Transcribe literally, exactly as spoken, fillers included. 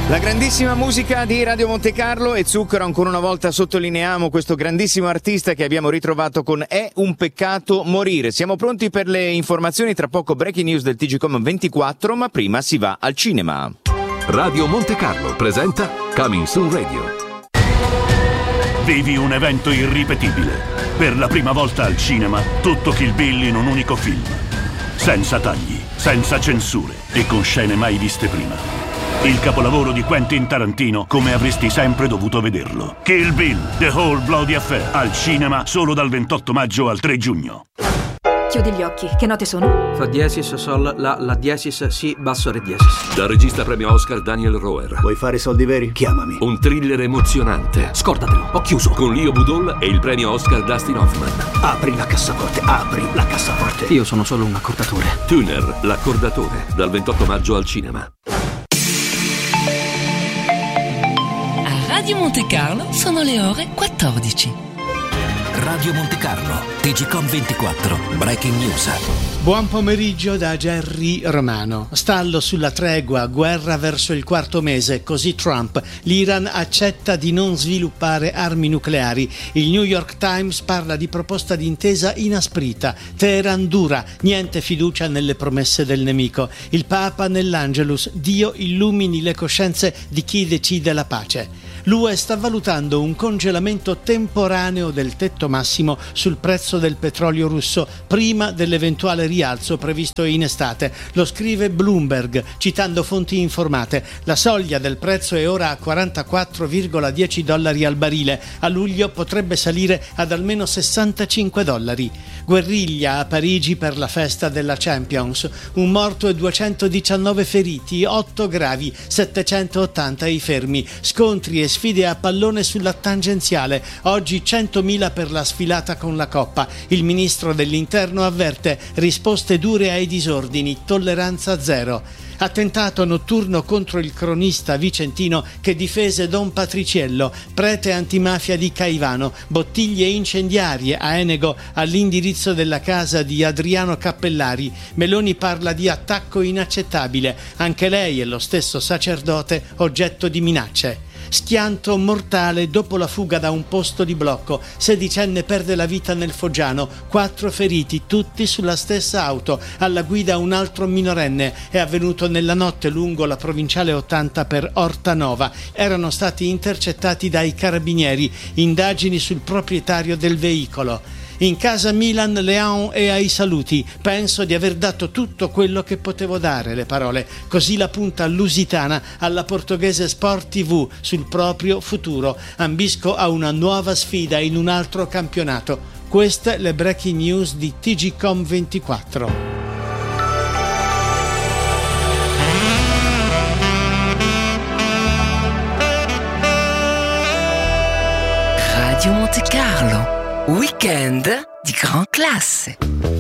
La grandissima musica di Radio Monte Carlo e Zucchero. Ancora una volta sottolineiamo questo grandissimo artista che abbiamo ritrovato con È un peccato morire. Siamo pronti per le informazioni, tra poco breaking news del T G Com ventiquattro, ma prima si va al cinema. Radio Monte Carlo presenta Coming Soon Radio. Vivi un evento irripetibile. Per la prima volta al cinema, tutto Kill Bill in un unico film. Senza tagli, senza censure e con scene mai viste prima. Il capolavoro di Quentin Tarantino come avresti sempre dovuto vederlo. Kill Bill, The Whole Bloody Affair, al cinema solo dal ventotto maggio al tre giugno. Chiudi gli occhi, che note sono? Fa diesis, sol, la, la diesis, si, basso, re diesis. Dal regista premio Oscar Daniel Roher. Vuoi fare soldi veri? Chiamami. Un thriller emozionante. Scordatelo, ho chiuso. Con Leo Budol e il premio Oscar Dustin Hoffman. Apri la cassaforte, apri la cassaforte. Io sono solo un accordatore. Tuner, l'accordatore, dal ventotto maggio al cinema. Radio Monte Carlo sono le ore quattordici. Radio Monte Carlo, T G Com ventiquattro, Breaking News. Buon pomeriggio da Gerry Romano. Stallo sulla tregua, guerra verso il quarto mese, così Trump. L'Iran accetta di non sviluppare armi nucleari. Il New York Times parla di proposta di intesa inasprita. Teheran dura, niente fiducia nelle promesse del nemico. Il Papa nell'Angelus, Dio illumini le coscienze di chi decide la pace. L'U E sta valutando un congelamento temporaneo del tetto massimo sul prezzo del petrolio russo prima dell'eventuale rialzo previsto in estate. Lo scrive Bloomberg, citando fonti informate. La soglia del prezzo è ora a quarantaquattro virgola dieci dollari al barile. A luglio potrebbe salire ad almeno sessantacinque dollari. Guerriglia a Parigi per la festa della Champions. Un morto e duecentodiciannove feriti, otto gravi, settecentottanta i fermi. Scontri e sfide a pallone sulla tangenziale. Oggi centomila per la sfilata con la Coppa. Il ministro dell'Interno avverte: risposte dure ai disordini, tolleranza zero. Attentato notturno contro il cronista vicentino che difese Don Patriciello, prete antimafia di Caivano. Bottiglie incendiarie a Enego all'indirizzo della casa di Adriano Cappellari. Meloni parla di attacco inaccettabile. Anche lei e lo stesso sacerdote oggetto di minacce. Schianto mortale dopo la fuga da un posto di blocco. Sedicenne perde la vita nel Foggiano, quattro feriti, tutti sulla stessa auto. Alla guida un altro minorenne. È avvenuto nella notte lungo la provinciale ottanta per Ortanova. Erano stati intercettati dai carabinieri. Indagini sul proprietario del veicolo. In casa Milan, Leão e ai saluti. Penso di aver dato tutto quello che potevo dare, le parole. Così la punta lusitana alla Portoghese Sport tivù sul proprio futuro. Ambisco a una nuova sfida in un altro campionato. Queste le breaking news di T G Com ventiquattro. Radio Monte Carlo, weekend di gran classe.